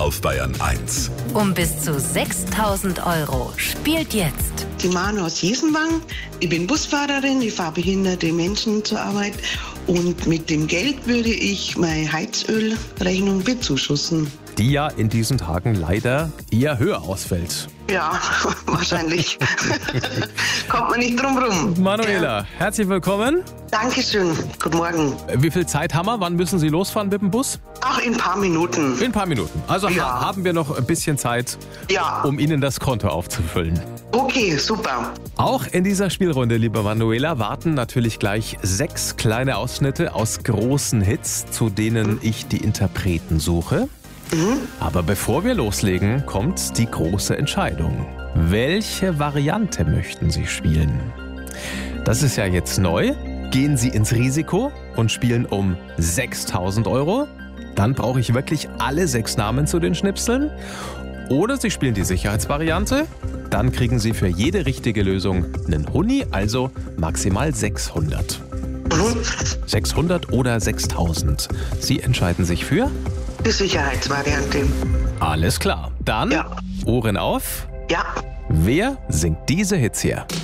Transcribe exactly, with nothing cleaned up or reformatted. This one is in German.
auf Bayern eins. Um bis zu sechstausend Euro. Spielt jetzt. Die Manu aus Jesenwang. Ich bin Busfahrerin, ich fahre behinderte Menschen zur Arbeit. Und mit dem Geld würde ich meine Heizölrechnung bezuschussen. Die ja in diesen Tagen leider eher höher ausfällt. Ja, wahrscheinlich. Kommt man nicht drum rum. Manuela, Ja. herzlich willkommen. Dankeschön. Guten Morgen. Wie viel Zeit haben wir? Wann müssen Sie losfahren mit dem Bus? Ach, in ein paar Minuten. In ein paar Minuten. Also Ja. ha- haben wir noch ein bisschen Zeit, Ja. um Ihnen das Konto aufzufüllen. Okay, super. Auch in dieser Spielrunde, liebe Manuela, warten natürlich gleich sechs kleine Ausschnitte aus großen Hits, zu denen ich die Interpreten suche. Aber bevor wir loslegen, kommt die große Entscheidung. Welche Variante möchten Sie spielen? Das ist ja jetzt neu. Gehen Sie ins Risiko und spielen um sechstausend Euro? Dann brauche ich wirklich alle sechs Namen zu den Schnipseln. Oder Sie spielen die Sicherheitsvariante. Dann kriegen Sie für jede richtige Lösung einen Huni, also maximal sechshundert. sechshundert oder sechstausend. Sie entscheiden sich für? Die Sicherheitsvariante. Alles klar. Dann Ja. Ohren auf. Ja. Wer singt diese Hits hier?